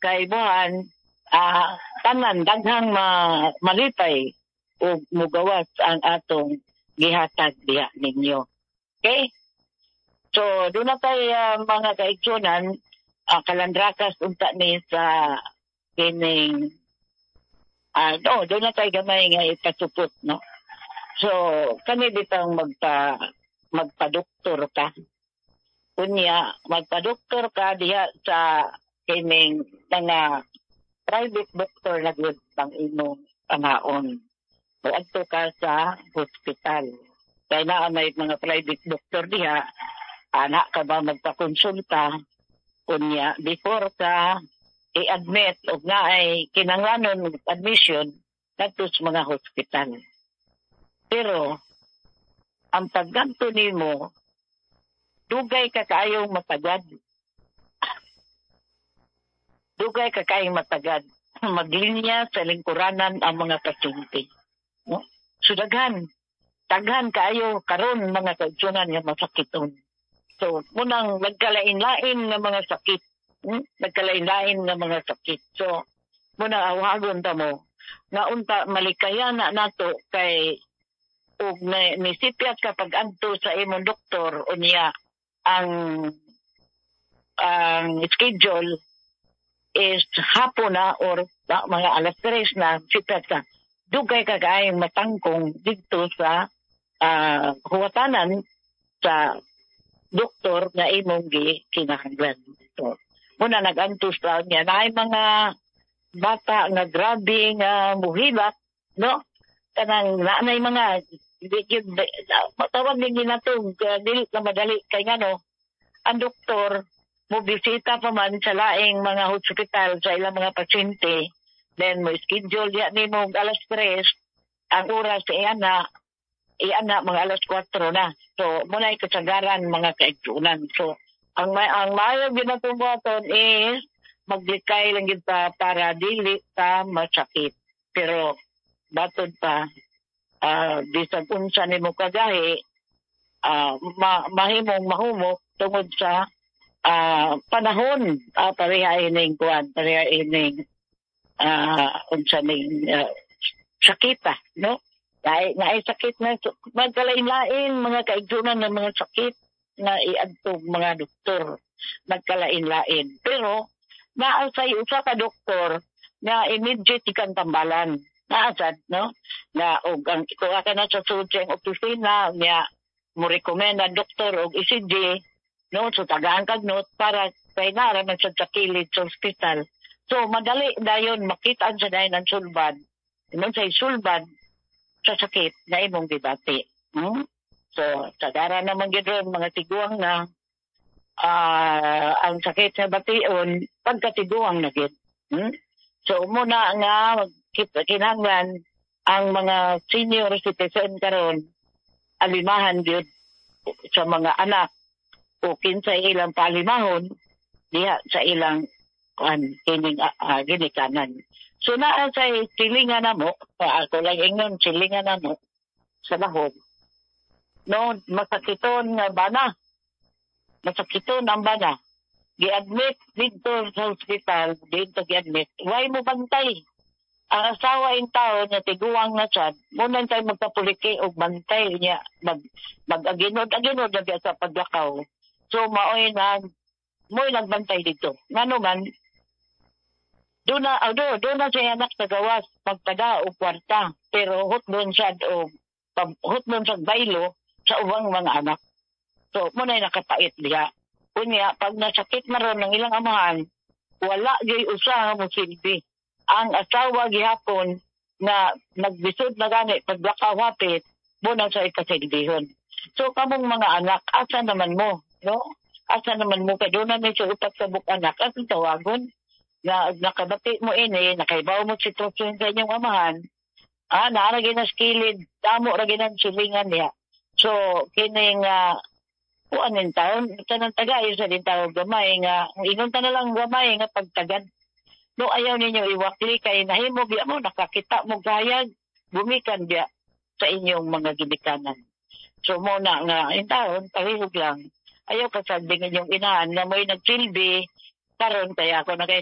kay buhan tanan daghang malipay ug mugawas ang atong gihatag diha ninyo. Okay? So, doon na tayo mga kaigsunan, kalandrakas unta ni sa kining doon na tayo gamay nga ipasupot, no? So, kami bitang magpa-doktor ka. Kunya, magpa-doktor ka diha sa kining mga private doctor na good pang imong pangaon. O adto ka sa hospital. Kaya na may mga private doctor diha, anak ka ba magpakonsulta? Kunya, before ka i-admit o nga ay kinanglanon admission nato sa mga hospital. Pero, ang pagganto nimo, dugay ka kaayong matagad. Dugay ka kaayong matagad. Maglinya sa lingkuranan ang mga pasyente. No? So, daghan kaayo karon mga kaigsunan nga masakiton. So, munang nagkalain-lain nga mga sakit. Nagkalain-lain nga mga sakit. So, munang awagon ta mo, nga unta malikaya na nato kay ug nisipyat kapag adto sa imong doktor unya ang schedule is hapon na or mga alas 3 na sipyat ka. Dugay ka kaayong matangkong dito sa huwatanan sa doktor na imong kinahanglan. So, muna nag-antos pa niya na ay mga bata nga grabe nga muhilak, no? Kanang naanay mga matawag din ginatong dili na madali kay ngano ang doktor mo bisita pa man sa laing mga hospital sa ilang mga pasyente, then mo schedule ya nimo alas 3 ang oras sa iana mga alas 4 na. So muna kasagaran mga kaigsunan. So ang maayo ginatong buhaton is maglikay lang gid pa para dili ta masakit. Pero batod pa bisag unsa nimo kagahi mahimong mahumok tungod sa panahon pareha ining unsa ning sakita, no? Ay sakit na magkalain-lain mga kaigsunan ng mga sakit na iadtog mga doktor magkalain-lain. Pero naasay usa ka doktor na immediate kang tambalan. Naasad, no? Na og ang ikuha ka na sa sudseng opisina niya mo recommend na doktor og ECG, no? So tagaan kag note para kay naraman sa kilid sa ospital. So madali dayon makita sa dayon ang sulbad. Ingon say sulbad sa sakit na imong dibati. So sagara naman gid mga tiguang na ang sakit sa bation pagkatiguang na gid. So muna nga kinahanglan ang mga senior citizen karon alimahan gyud sa mga anak o kinsa ilang palimahon diha sa ilang kining ginikanan. So naa sa silingan namo, ako lang ingon silingan namo sa lahog. No, masakiton nga bana. Masakiton ang bana. Gi-admit dito sa hospital, dito gi-admit. Why mo bantay? Ang asawa in tao na tiguang na siya, muna tayo magpapuliki o bantay niya, mag-aginod na sa paglakaw. So, mo'y nagbantay dito. Ngano man, doon na siya anak sa gawas, magpada o kwarta, pero hot doon siya baylo sa ubang mga anak. So, muna'y nakapait diya. Kunya, pag nasakit na ron ng ilang amahan, wala gay usa mo silbi. Ang asawa gihapon na nagbisod na gani paglakaw hapit muna sa ikasilbihon. So kamong mga anak, asa naman mo, no? Asa naman mo kay doon na may utak sa buk anak at tawagon na nakabati mo ini, nakaibaw mo sitwasyon sa inyong amahan. Naaragin na skilid, tamo ragin ang silingan niya. So kining kuanin taon, tanang tagay sa din taon gamay nga ingon ta na lang gamay nga pagtagad. No ayaw ninyo iwakli kay nahimo biya mo nakakita mo gayag gumikan biya sa inyong mga ginikanan. So mo na nga in taon palihog lang. Ayaw kasabing inyong inahan na mo'y nagsilbi karon kaya ako na kay